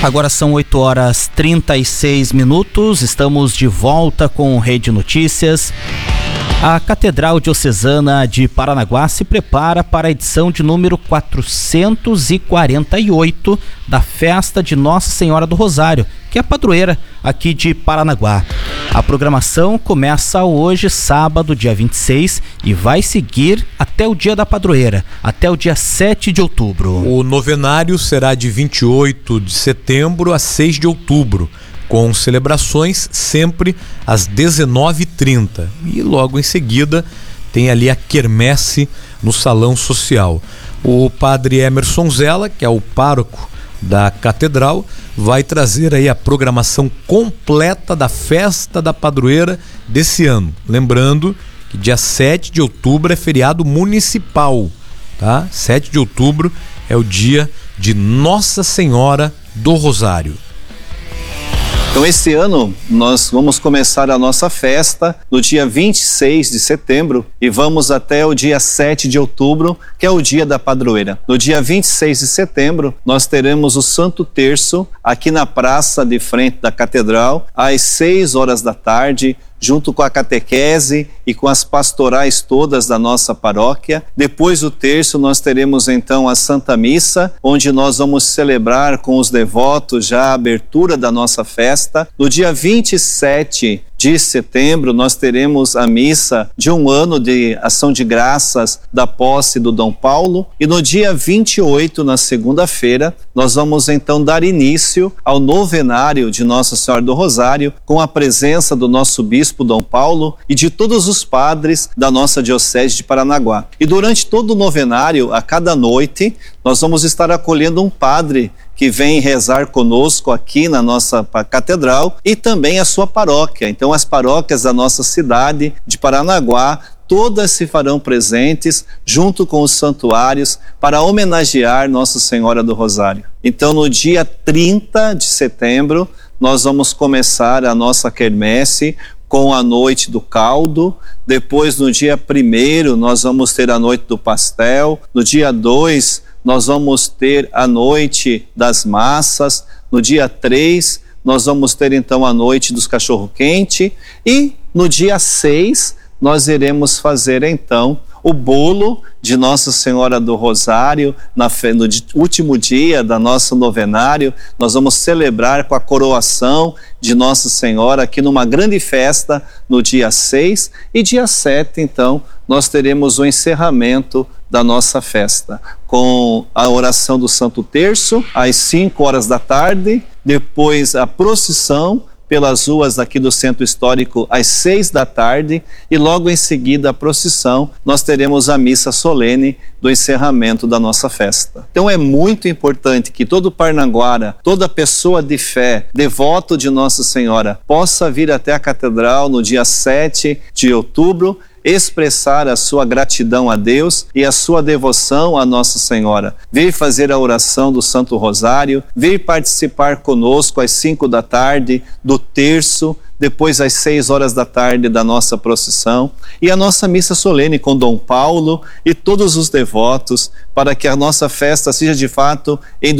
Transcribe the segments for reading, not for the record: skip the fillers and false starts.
Agora são 8h36, estamos de volta com Rede Notícias. A Catedral Diocesana de Paranaguá se prepara para a edição de número 448 da Festa de Nossa Senhora do Rosário, que é a padroeira aqui de Paranaguá. A programação começa hoje, sábado, dia 26, e vai seguir até o dia da padroeira, até o dia 7 de outubro. O novenário será de 28 de setembro a 6 de outubro, com celebrações sempre às 19h30. E logo em seguida tem ali a quermesse no Salão Social. O padre Emerson Zella, que é o pároco da catedral, vai trazer aí a programação completa da festa da padroeira desse ano. Lembrando que dia 7 de outubro é feriado municipal, tá? 7 de outubro é o dia de Nossa Senhora do Rosário. Então esse ano nós vamos começar a nossa festa no dia 26 de setembro e vamos até o dia 7 de outubro, que é o dia da padroeira. No dia 26 de setembro nós teremos o Santo Terço aqui na praça de frente da catedral às 6 horas da tarde, junto com a catequese e com as pastorais todas da nossa paróquia. Depois do terço nós teremos então a Santa Missa, onde nós vamos celebrar com os devotos já a abertura da nossa festa. No dia 27 de setembro nós teremos a missa de 1 ano de ação de graças da posse do Dom Paulo, e no dia 28, na segunda-feira, nós vamos então dar início ao novenário de Nossa Senhora do Rosário, com a presença do nosso bispo Dom Paulo e de todos os padres da nossa diocese de Paranaguá. E durante todo o novenário, a cada noite, nós vamos estar acolhendo um padre que vem rezar conosco aqui na nossa catedral e também a sua paróquia. Então as paróquias da nossa cidade de Paranaguá todas se farão presentes junto com os santuários para homenagear Nossa Senhora do Rosário. Então no dia 30 de setembro nós vamos começar a nossa quermesse com a Noite do Caldo. Depois no dia 1º nós vamos ter a Noite do Pastel. No dia 2 nós vamos ter a Noite das Massas. No dia 3 nós vamos ter então a Noite dos Cachorro-Quente. E no dia 6 nós iremos fazer então o bolo de Nossa Senhora do Rosário, no último dia da nosso novenário. Nós vamos celebrar com a coroação de Nossa Senhora aqui numa grande festa no dia 6, e dia 7, então, nós teremos o encerramento da nossa festa, com a oração do Santo Terço, às 5 horas da tarde, depois a procissão pelas ruas aqui do Centro Histórico às 6 da tarde, e logo em seguida a procissão nós teremos a missa solene do encerramento da nossa festa. Então é muito importante que todo parnaguara, toda pessoa de fé, devoto de Nossa Senhora, possa vir até a catedral no dia 7 de outubro, expressar a sua gratidão a Deus e a sua devoção a Nossa Senhora. Vir fazer a oração do Santo Rosário, vir participar conosco às 5 da tarde do terço, depois às 6 horas da tarde da nossa procissão, e a nossa missa solene com Dom Paulo e todos os devotos, para que a nossa festa seja de fato, em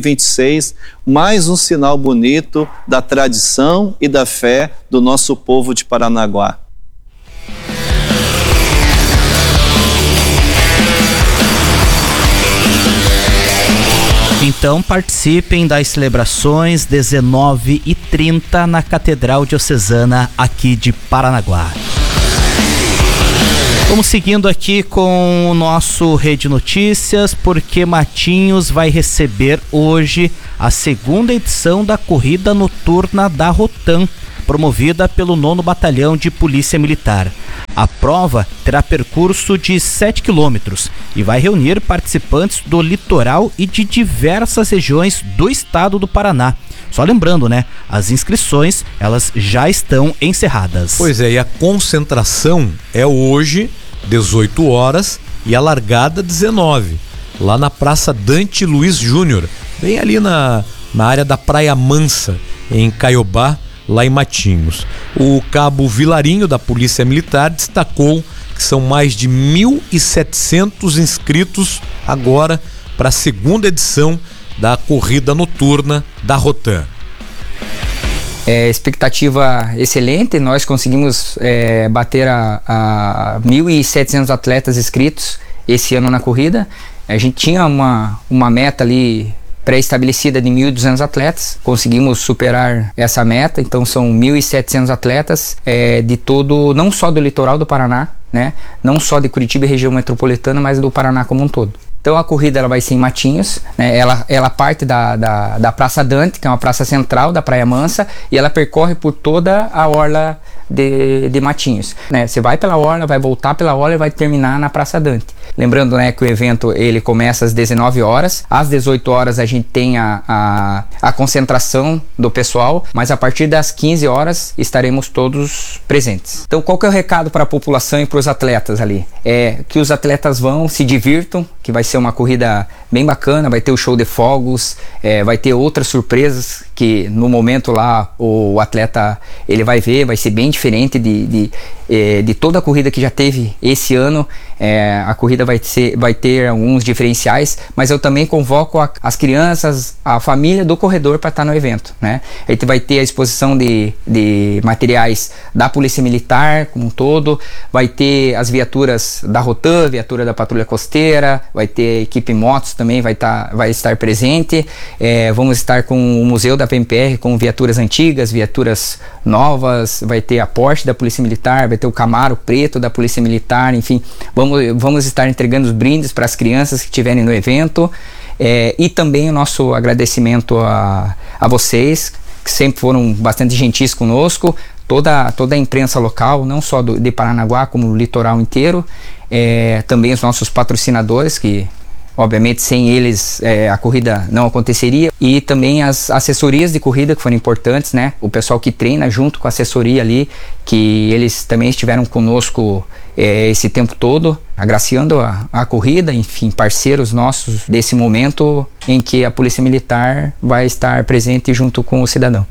2026, mais um sinal bonito da tradição e da fé do nosso povo de Paranaguá. Então participem das celebrações 19h30 na Catedral Diocesana aqui de Paranaguá. Vamos seguindo aqui com o nosso Rede Notícias, porque Matinhos vai receber hoje a segunda edição da Corrida Noturna da Rotam, promovida pelo 9º Batalhão de Polícia Militar. A prova terá percurso de 7 quilômetros e vai reunir participantes do litoral e de diversas regiões do estado do Paraná. Só lembrando, né? As inscrições, elas já estão encerradas. Pois é, e a concentração é hoje, 18 horas, e a largada 19, lá na Praça Dante Luiz Júnior, bem ali na área da Praia Mansa, em Caiobá, lá em Matinhos. O cabo Vilarinho, da Polícia Militar, destacou que são mais de 1.700 inscritos agora para a segunda edição da corrida noturna da Rotan. Expectativa excelente, nós conseguimos bater a 1.700 atletas inscritos esse ano na corrida. A gente tinha uma meta ali pré-estabelecida de 1.200 atletas, conseguimos superar essa meta, então são 1.700 atletas de todo, não só do litoral do Paraná, né? Não só de Curitiba e região metropolitana, mas do Paraná como um todo. Então a corrida ela vai ser em Matinhos, né? Ela parte da Praça Dante, que é uma praça central da Praia Mansa, e ela percorre por toda a orla de Matinhos, né? Você vai pela orla, vai voltar pela orla e vai terminar na Praça Dante. Lembrando, né, que o evento ele começa às 19 horas, às 18 horas a gente tem a concentração do pessoal, mas a partir das 15 horas estaremos todos presentes. Então qual que é o recado para a população e para os atletas ali? É que os atletas vão, se divirtam, que vai ser uma corrida bem bacana, vai ter o show de fogos, vai ter outras surpresas que no momento lá o atleta ele vai ver, vai ser bem diferente de toda a corrida que já teve esse ano. A corrida vai ter alguns diferenciais, mas eu também convoco as crianças, a família do corredor para estar no evento, né? A gente vai ter a exposição de materiais da Polícia Militar como um todo, vai ter as viaturas da Rotan, viatura da Patrulha Costeira, vai ter a equipe motos também vai estar presente. Vamos estar com o Museu da PMPR com viaturas antigas, viaturas novas, vai ter a Porsche da Polícia Militar, vai ter o Camaro preto da Polícia Militar, enfim, vamos estar entregando os brindes para as crianças que estiverem no evento, e também o nosso agradecimento a vocês, que sempre foram bastante gentis conosco, toda a imprensa local, não só de Paranaguá, como o litoral inteiro, também os nossos patrocinadores, que obviamente sem eles a corrida não aconteceria, e também as assessorias de corrida que foram importantes, né? O pessoal que treina junto com a assessoria ali, que eles também estiveram conosco esse tempo todo, agraciando a corrida, enfim, parceiros nossos desse momento em que a Polícia Militar vai estar presente junto com o cidadão.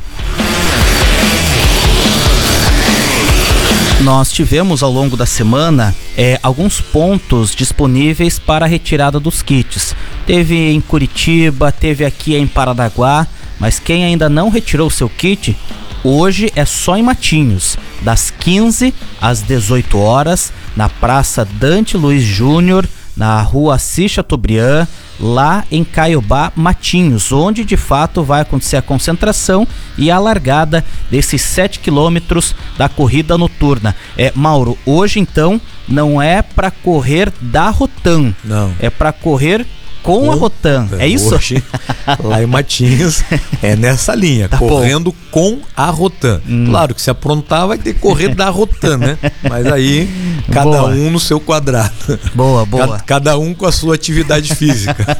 Nós tivemos ao longo da semana alguns pontos disponíveis para a retirada dos kits. Teve em Curitiba, teve aqui em Paranaguá, mas quem ainda não retirou seu kit, hoje é só em Matinhos, das 15 às 18 horas, na Praça Dante Luiz Júnior, na Rua Assis Chateaubriand, lá em Caiobá, Matinhos, onde de fato vai acontecer a concentração e a largada desses 7 quilômetros da corrida noturna. Mauro, hoje então não é para correr da Rotan, não, é para correr com a Rotan, é isso? Hoje, lá em Matinhos, é nessa linha, tá correndo bom. Com a Rotan. Claro que se aprontar vai ter que correr da Rotan, né? Mas aí, cada um no seu quadrado. Boa. Cada um com a sua atividade física.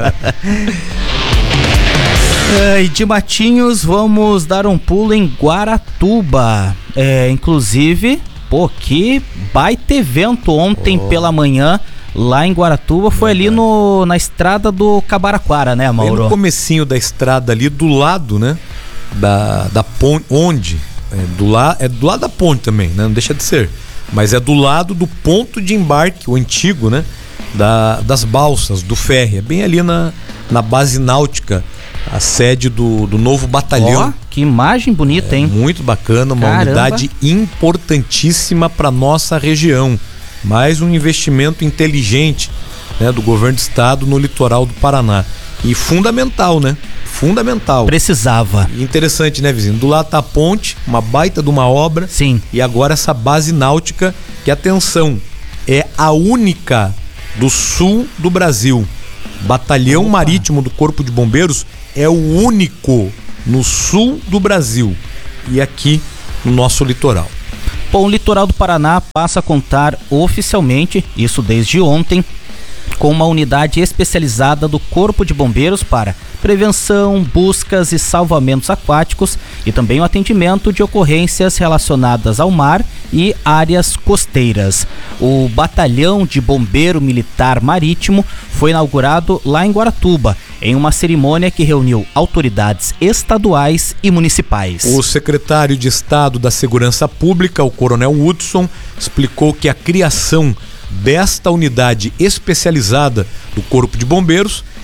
E de Matinhos, vamos dar um pulo em Guaratuba. Inclusive, que baita evento ontem pela manhã. Lá em Guaratuba, foi ali na estrada do Cabaraquara, né, Mauro? Bem no comecinho da estrada ali, do lado, né, da ponte, onde, do lado da ponte também, né, não deixa de ser, mas é do lado do ponto de embarque, o antigo, né, das balsas, do ferry, é bem ali na base náutica, a sede do novo batalhão. Que imagem bonita, hein? Muito bacana, uma unidade importantíssima para nossa região. Mais um investimento inteligente, né, do governo do estado no litoral do Paraná. E fundamental, né? Fundamental. Precisava. Interessante, né, vizinho? Do lado tá a ponte, uma baita de uma obra. Sim. E agora essa base náutica, que, atenção, é a única do sul do Brasil. Batalhão Marítimo do Corpo de Bombeiros é o único no sul do Brasil. E aqui no nosso litoral. Bom, o litoral do Paraná passa a contar oficialmente, isso desde ontem, com uma unidade especializada do Corpo de Bombeiros para prevenção, buscas e salvamentos aquáticos e também o atendimento de ocorrências relacionadas ao mar e áreas costeiras. O Batalhão de Bombeiro Militar Marítimo foi inaugurado lá em Guaratuba, em uma cerimônia que reuniu autoridades estaduais e municipais. O secretário de Estado da Segurança Pública, o Coronel Hudson, explicou que a criação desta unidade especializada do Corpo de Bombeiros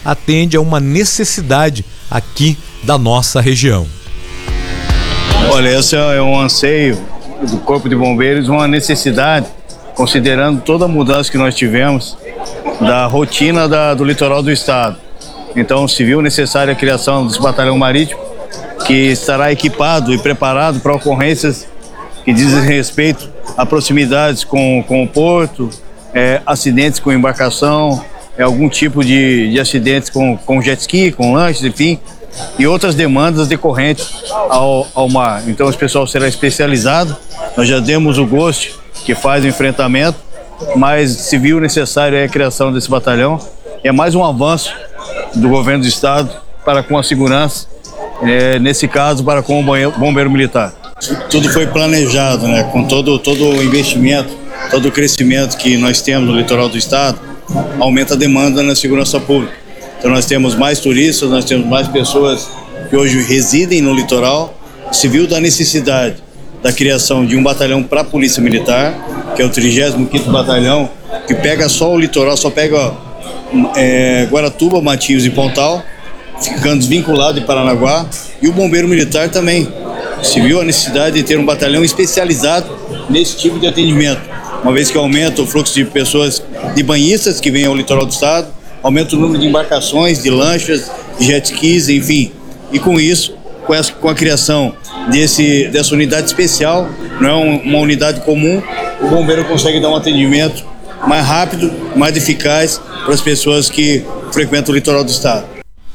atende a uma necessidade aqui da nossa região. Olha, esse é um anseio do Corpo de Bombeiros, uma necessidade, considerando toda a mudança que nós tivemos da rotina do litoral do estado. Então, se viu necessária a criação desse batalhão marítimo, que estará equipado e preparado para ocorrências que dizem respeito a proximidades com o porto, acidentes com embarcação, algum tipo de acidentes com jet ski, com lanches, enfim, e outras demandas decorrentes ao mar. Então, esse pessoal será especializado. Nós já demos o GOST, que faz o enfrentamento, mas se viu necessário a criação desse batalhão. É mais um avanço do governo do estado para com a segurança, nesse caso, para com o bombeiro militar. Tudo foi planejado, né? Com todo o investimento, todo o crescimento que nós temos no litoral do estado, aumenta a demanda na segurança pública. Então nós temos mais turistas, nós temos mais pessoas que hoje residem no litoral. Se viu da necessidade da criação de um batalhão para a Polícia Militar, que é o 35º Batalhão, que pega só o litoral, só pega Guaratuba, Matinhos e Pontal, ficando desvinculado de Paranaguá, e o Bombeiro Militar também. Se viu a necessidade de ter um batalhão especializado nesse tipo de atendimento, uma vez que aumenta o fluxo de pessoas, de banhistas que vêm ao litoral do estado, aumenta o número de embarcações, de lanchas, de jet skis, enfim. E com isso, com a criação dessa unidade especial, não é uma unidade comum, o bombeiro consegue dar um atendimento mais rápido, mais eficaz para as pessoas que frequentam o litoral do estado.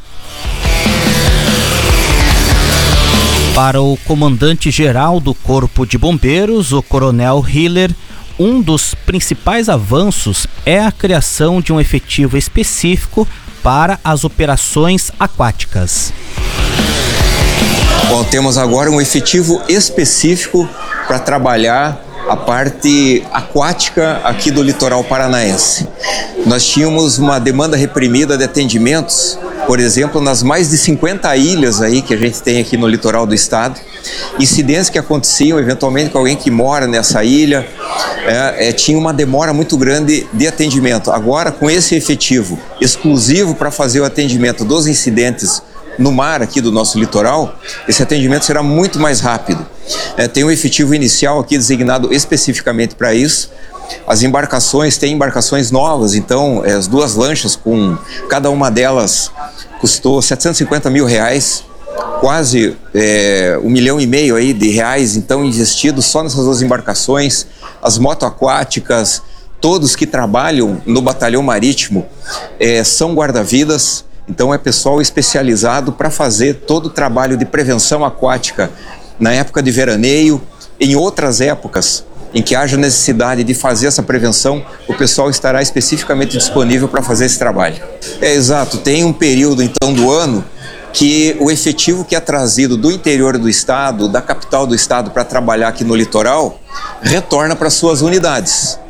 Para o comandante-geral do Corpo de Bombeiros, o Coronel Hiller, um dos principais avanços é a criação de um efetivo específico para as operações aquáticas. Bom, temos agora um efetivo específico para trabalhar a parte aquática aqui do litoral paranaense. Nós tínhamos uma demanda reprimida de atendimentos, por exemplo, nas mais de 50 ilhas aí que a gente tem aqui no litoral do estado, incidentes que aconteciam eventualmente com alguém que mora nessa ilha, tinha uma demora muito grande de atendimento. Agora, com esse efetivo exclusivo para fazer o atendimento dos incidentes no mar aqui do nosso litoral, esse atendimento será muito mais rápido. Tem um efetivo inicial aqui designado especificamente para isso. As embarcações, tem embarcações novas, então as duas lanchas, com cada uma delas custou R$750 mil, quase R$1,5 milhão aí de reais, então investidos só nessas duas embarcações. As motoaquáticas, todos que trabalham no batalhão marítimo são guarda-vidas, então é pessoal especializado para fazer todo o trabalho de prevenção aquática na época de veraneio, em outras épocas em que haja necessidade de fazer essa prevenção, o pessoal estará especificamente disponível para fazer esse trabalho. Exato, tem um período então do ano que o efetivo que é trazido do interior do estado, da capital do estado para trabalhar aqui no litoral, retorna para suas unidades.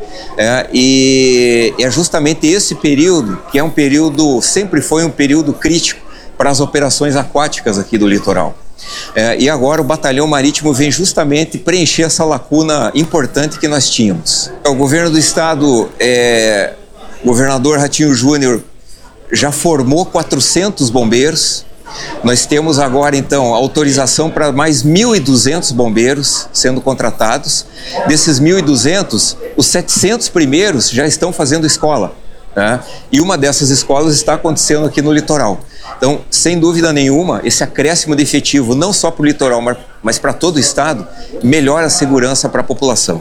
E é justamente esse período que é um período, sempre foi um período crítico para as operações aquáticas aqui do litoral. E agora o Batalhão Marítimo vem justamente preencher essa lacuna importante que nós tínhamos. O governo do estado, o governador Ratinho Júnior já formou 400 bombeiros. Nós temos agora então autorização para mais 1.200 bombeiros sendo contratados. Desses 1.200, os 700 primeiros já estão fazendo escola, né? E uma dessas escolas está acontecendo aqui no litoral. Então, sem dúvida nenhuma, esse acréscimo de efetivo, não só para o litoral, mas para todo o estado, melhora a segurança para a população.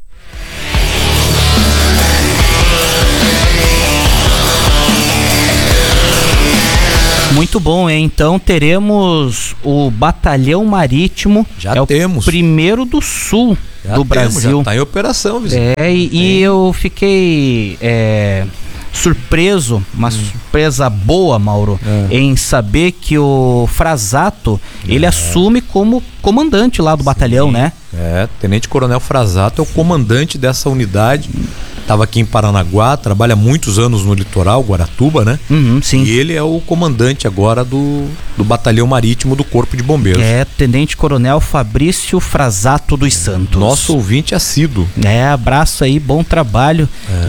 Muito bom, hein? Então teremos o Batalhão Marítimo, Já é temos. O primeiro do sul do Brasil. Já está em operação, vizinho. E eu fiquei surpreso, uma surpresa boa, Mauro, em saber que o Frasato, ele assume como comandante lá do batalhão, né? Tenente Coronel Frasato é o comandante dessa unidade. estava aqui em Paranaguá, trabalha há muitos anos no litoral, Guaratuba, né? Sim. E ele é o comandante agora do Batalhão Marítimo do Corpo de Bombeiros. Tenente Coronel Fabrício Frasato dos Santos. Nosso ouvinte assíduo. Abraço aí, bom trabalho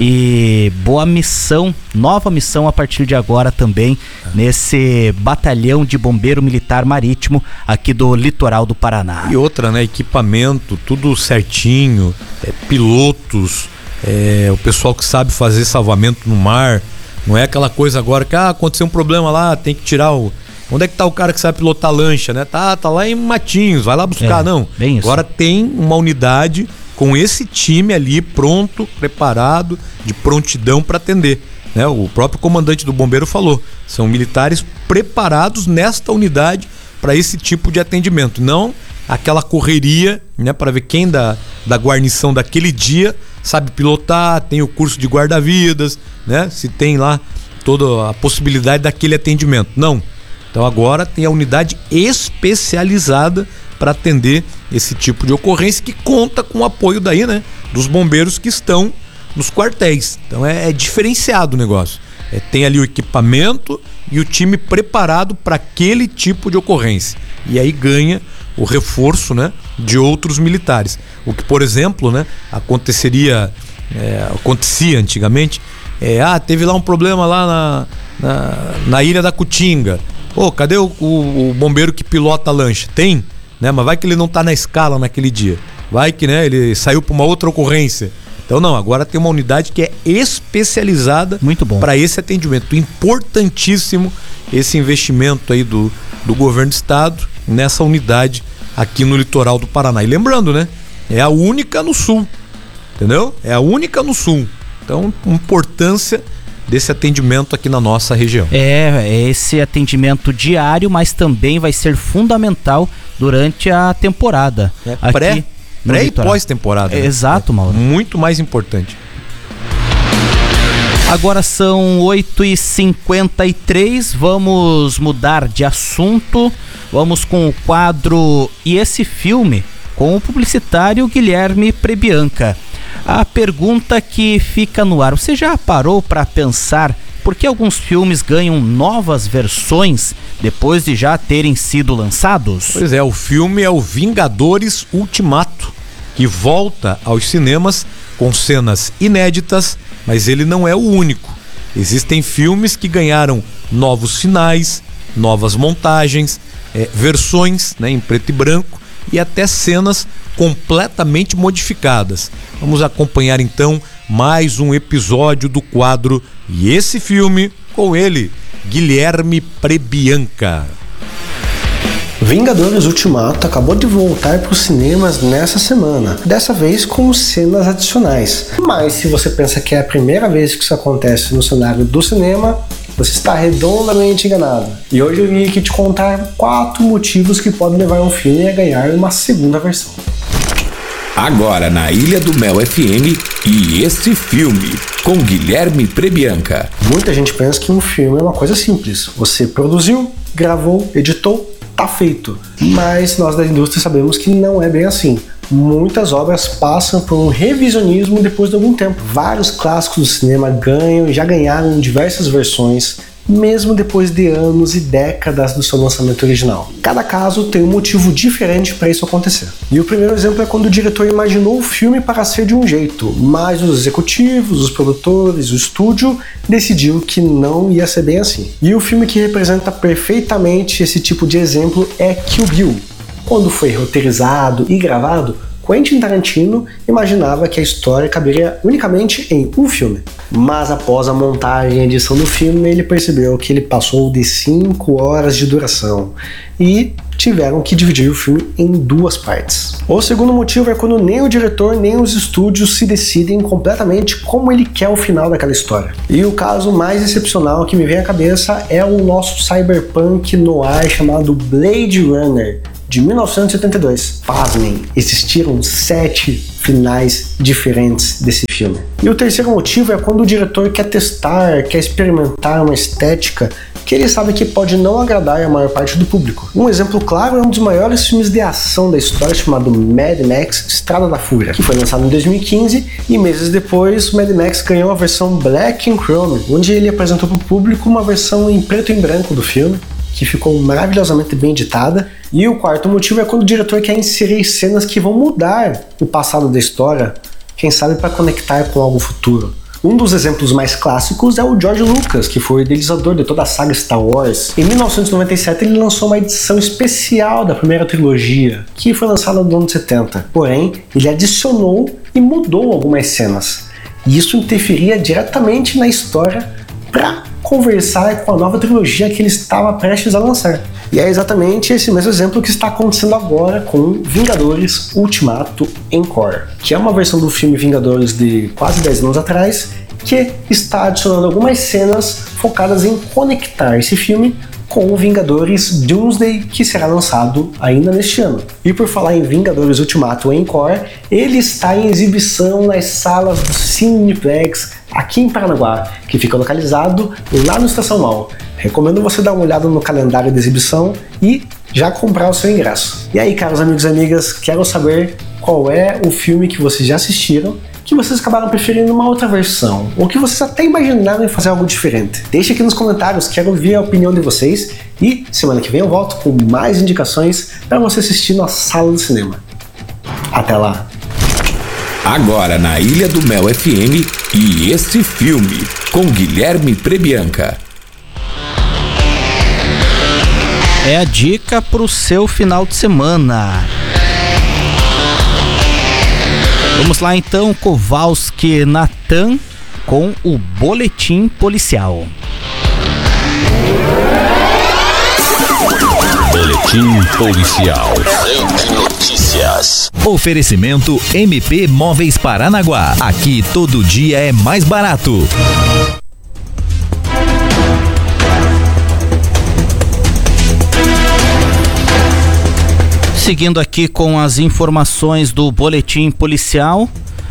e boa missão, nova missão a partir de agora também, nesse Batalhão de Bombeiro Militar Marítimo aqui do litoral do Paraná. E outra, né? Equipamento, tudo certinho, pilotos, o pessoal que sabe fazer salvamento no mar. Não é aquela coisa agora que aconteceu um problema lá, tem que tirar o... Onde é que tá o cara que sabe pilotar lancha, né? Tá lá em Matinhos, vai lá buscar, não. Bem isso. Agora tem uma unidade com esse time ali pronto, preparado, de prontidão para atender, né? O próprio comandante do bombeiro falou, são militares preparados nesta unidade para esse tipo de atendimento, não aquela correria, né? Para ver quem da guarnição daquele dia sabe pilotar, tem o curso de guarda-vidas, né? Se tem lá toda a possibilidade daquele atendimento. Não. Então agora tem a unidade especializada para atender esse tipo de ocorrência, que conta com o apoio daí, né? Dos bombeiros que estão nos quartéis. Então é diferenciado o negócio. Tem ali o equipamento e o time preparado para aquele tipo de ocorrência. E aí ganha o reforço, né, de outros militares. O que, por exemplo, né, acontecia antigamente, teve lá um problema lá na Ilha da Cutinga. Cadê o bombeiro que pilota a lancha? Tem, né, mas vai que ele não tá na escala naquele dia. Vai que, né, ele saiu para uma outra ocorrência. Então não, agora tem uma unidade que é especializada para esse atendimento. Importantíssimo esse investimento aí do governo do estado nessa unidade aqui no litoral do Paraná. E lembrando, né, é a única no sul, entendeu? É a única no sul. Então, importância desse atendimento aqui na nossa região. Esse atendimento diário, mas também vai ser fundamental durante a temporada. Pré e pós-temporada. Exato, Mauro. Muito mais importante. Agora são 8h53, vamos mudar de assunto, vamos com o quadro E Esse Filme, com o publicitário Guilherme Prebianca. A pergunta que fica no ar, você já parou para pensar por que alguns filmes ganham novas versões depois de já terem sido lançados? Pois é, o filme é o Vingadores Ultimato, que volta aos cinemas com cenas inéditas, mas ele não é o único. Existem filmes que ganharam novos finais, novas montagens, versões, né, em preto e branco e até cenas completamente modificadas. Vamos acompanhar então mais um episódio do quadro E Esse Filme, com ele, Guilherme Prebianca. Vingadores Ultimato acabou de voltar para os cinemas nessa semana, dessa vez com cenas adicionais. Mas se você pensa que é a primeira vez que isso acontece no cenário do cinema, você está redondamente enganado. E hoje eu vim aqui te contar 4 motivos que podem levar um filme a ganhar uma segunda versão. Agora na Ilha do Mel FM, E Esse Filme, com Guilherme Prebianca. Muita gente pensa que um filme é uma coisa simples. Você produziu, gravou, editou, tá feito. Mas nós da indústria sabemos que não é bem assim. Muitas obras passam por um revisionismo depois de algum tempo. Vários clássicos do cinema ganham e já ganharam diversas versões, mesmo depois de anos e décadas do seu lançamento original. Cada caso tem um motivo diferente para isso acontecer. E o primeiro exemplo é quando o diretor imaginou o filme para ser de um jeito, mas os executivos, os produtores, o estúdio decidiu que não ia ser bem assim. E o filme que representa perfeitamente esse tipo de exemplo é Kill Bill. Quando foi roteirizado e gravado, Quentin Tarantino imaginava que a história caberia unicamente em um filme. Mas após a montagem e edição do filme, ele percebeu que ele passou de 5 horas de duração e tiveram que dividir o filme em 2 partes. O segundo motivo é quando nem o diretor nem os estúdios se decidem completamente como ele quer o final daquela história. E o caso mais excepcional que me vem à cabeça é o nosso cyberpunk noir chamado Blade Runner, de 1972. Pasmem, existiram 7 finais diferentes desse filme. E o terceiro motivo é quando o diretor quer testar, quer experimentar uma estética que ele sabe que pode não agradar a maior parte do público. Um exemplo claro é um dos maiores filmes de ação da história chamado Mad Max Estrada da Fúria, que foi lançado em 2015 e meses depois o Mad Max ganhou a versão Black and Chrome, onde ele apresentou para o público uma versão em preto e branco do filme, que ficou maravilhosamente bem editada. E o quarto motivo é quando o diretor quer inserir cenas que vão mudar o passado da história, quem sabe para conectar com algo futuro. Um dos exemplos mais clássicos é o George Lucas, que foi o idealizador de toda a saga Star Wars. Em 1997 ele lançou uma edição especial da primeira trilogia, que foi lançada no ano 70. Porém, ele adicionou e mudou algumas cenas. E isso interferia diretamente na história para conversar com a nova trilogia que ele estava prestes a lançar. E é exatamente esse mesmo exemplo que está acontecendo agora com Vingadores Ultimato Encore, que é uma versão do filme Vingadores de quase 10 anos atrás, que está adicionando algumas cenas focadas em conectar esse filme com o Vingadores Doomsday, que será lançado ainda neste ano. E por falar em Vingadores Ultimato Encore, ele está em exibição nas salas do Cineplex aqui em Paranaguá, que fica localizado lá no Estação Mall. Recomendo você dar uma olhada no calendário de exibição e já comprar o seu ingresso. E aí, caros amigos e amigas, quero saber qual é o filme que vocês já assistiram, que vocês acabaram preferindo uma outra versão, ou que vocês até imaginaram em fazer algo diferente. Deixe aqui nos comentários, quero ouvir a opinião de vocês, e semana que vem eu volto com mais indicações para você assistir na sala do cinema. Até lá! Agora na Ilha do Mel FM e Este Filme, com Guilherme Prebianca. É a dica pro seu final de semana. Vamos lá então, Kowalski Natan com o Boletim Policial. Boletim Policial. Notícias. Oferecimento MP Móveis Paranaguá. Aqui todo dia é mais barato. Seguindo aqui com as informações do Boletim Policial,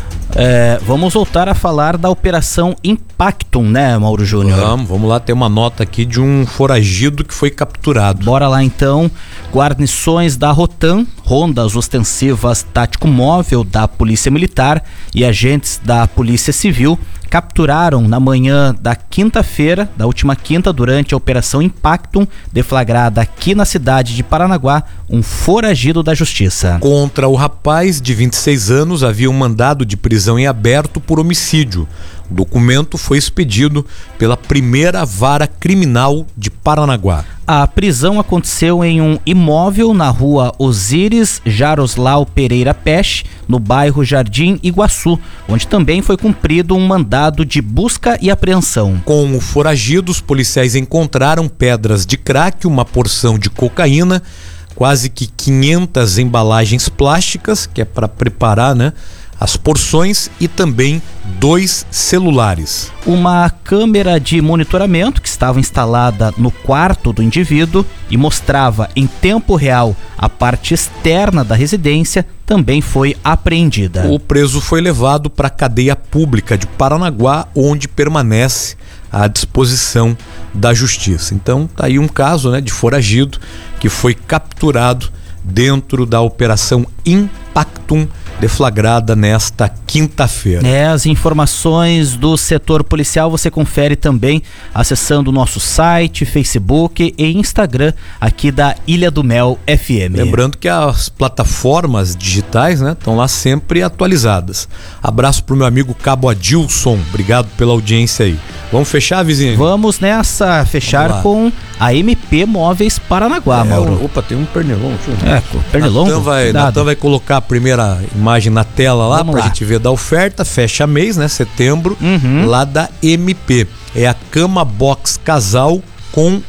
vamos voltar a falar da Operação Impactum, né, Mauro Júnior? Vamos lá, tem uma nota aqui de um foragido que foi capturado. Bora lá então. Guarnições da Rotan, rondas ostensivas tático móvel da Polícia Militar e agentes da Polícia Civil capturaram na manhã da quinta-feira, da última quinta, durante a Operação Impactum, deflagrada aqui na cidade de Paranaguá, um foragido da Justiça. Contra o rapaz de 26 anos havia um mandado de prisão em aberto por homicídio. O documento foi expedido pela primeira vara criminal de Paranaguá. A prisão aconteceu em um imóvel na rua Osíris Jaroslau Pereira Peixe, no bairro Jardim Iguaçu, onde também foi cumprido um mandado de busca e apreensão. Com o foragido, os policiais encontraram pedras de crack, uma porção de cocaína, quase que 500 embalagens plásticas, que é para preparar, né, as porções, e também 2 celulares. Uma câmera de monitoramento que estava instalada no quarto do indivíduo e mostrava em tempo real a parte externa da residência também foi apreendida. O preso foi levado para a cadeia pública de Paranaguá, onde permanece à disposição da Justiça. Então tá aí um caso, né, de foragido que foi capturado dentro da Operação Impactum, deflagrada nesta quinta-feira. As informações do setor policial você confere também acessando o nosso site, Facebook e Instagram aqui da Ilha do Mel FM. Lembrando que as plataformas digitais, né, estão lá sempre atualizadas. Abraço pro meu amigo Cabo Adilson, obrigado pela audiência aí. Vamos fechar, vizinho? Vamos nessa, fechar com a MP Móveis Paranaguá, Mauro. Opa, tem um pernilongo. Pernilongo? Natan vai colocar a primeira imagem na tela lá pra gente ver da oferta, fecha mês, né, setembro, lá da MP. É a cama box casal com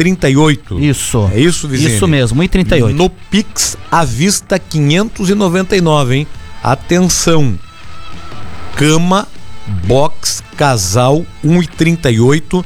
1,38. Isso. É isso, vizinho? Isso mesmo, 1,38. No Pix, à vista, 599, hein? Atenção. Cama box casal 1,38,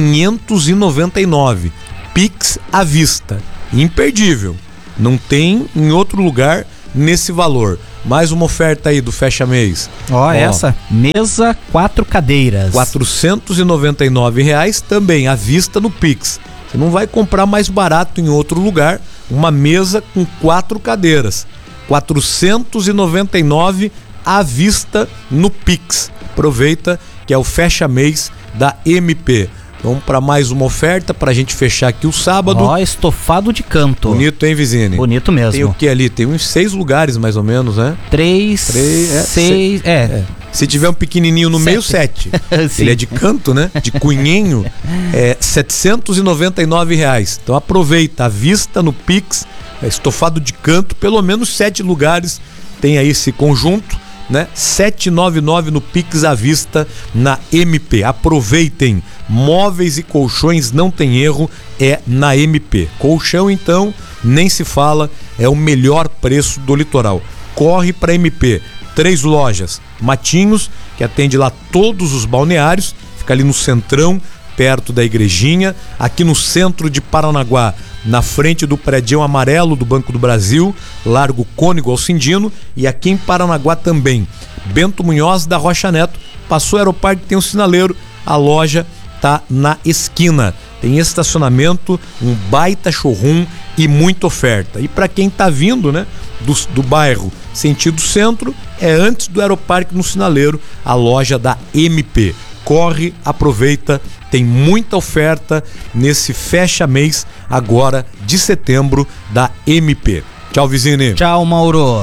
599. Pix à vista. Imperdível. Não tem em outro lugar nesse valor. Mais uma oferta aí do Fecha Mês. Ó, essa, mesa 4 cadeiras. R$ 499 também, à vista no Pix. Você não vai comprar mais barato em outro lugar, uma mesa com 4 cadeiras. R$ 499 à vista no Pix. Aproveita que é o Fecha Mês da MP. Vamos para mais uma oferta pra gente fechar aqui o sábado. Ó, estofado de canto. Bonito, hein, Vizine? Bonito mesmo. Tem o que ali? Tem uns 6 lugares mais ou menos, né? 6. Se tiver um pequenininho no meio, 7. Ele é de canto, né? De cunhinho. É R$ 799. Então aproveita, à vista no Pix, estofado de canto, pelo menos 7 lugares tem aí esse conjunto, né? 799 no Pix à vista na MP. Aproveitem. Móveis e colchões não tem erro, é na MP. Colchão, então, nem se fala, é o melhor preço do litoral. Corre para MP. 3 lojas. Matinhos, que atende lá todos os balneários, fica ali no centrão, perto da igrejinha. Aqui no centro de Paranaguá, na frente do prédio amarelo do Banco do Brasil, Largo Cônego Alcindino. E aqui em Paranaguá também, Bento Munhoz da Rocha Neto. Passou o Aeroparque, tem um sinaleiro, a loja tá na esquina. Tem estacionamento, um baita showroom e muita oferta. E para quem tá vindo, né, do bairro sentido centro, é antes do Aeroparque no sinaleiro, a loja da MP. Corre, aproveita, tem muita oferta nesse Fecha Mês agora de setembro da MP. Tchau, Vizine. Tchau, Mauro.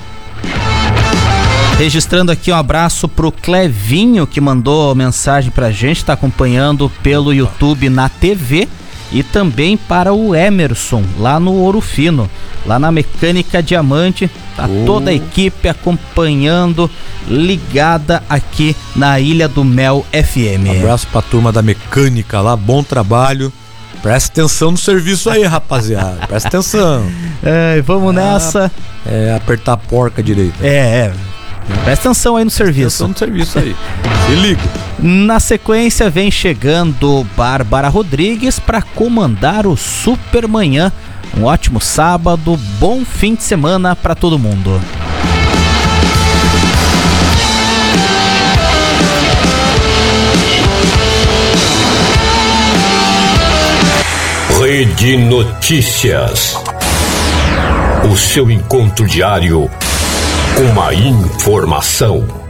Registrando aqui um abraço pro Clevinho, que mandou mensagem pra gente, tá acompanhando pelo YouTube na TV, e também para o Emerson, lá no Ouro Fino, lá na Mecânica Diamante, tá toda a equipe acompanhando, ligada aqui na Ilha do Mel FM. Abraço pra turma da Mecânica lá, bom trabalho. Presta atenção no serviço aí, rapaziada. Presta atenção. Vamos nessa. Apertar a porca direita. Presta atenção aí no serviço. Presta atenção no serviço aí. Se liga. Na sequência vem chegando Bárbara Rodrigues para comandar o Supermanhã. Um ótimo sábado, bom fim de semana para todo mundo. Rede Notícias. O seu encontro diário com a informação.